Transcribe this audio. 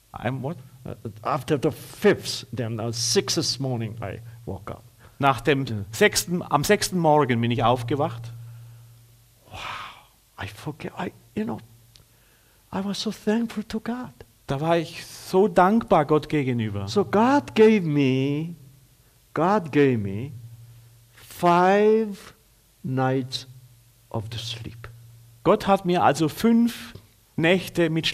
I'm what? After the fifth, then the sixth morning, I woke up. Am 6. Morgen bin ich aufgewacht. I forget. I was so thankful to God. Da war ich so dankbar Gott gegenüber. So God gave me 5 nights of the sleep. Gott hat mir also 5 Nächte mit